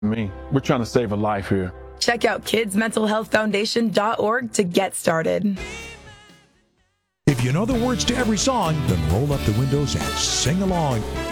Me. We're trying to save a life here. Check out kidsmentalhealthfoundation.org to get started. If you know the words to every song, then roll up the windows and sing along.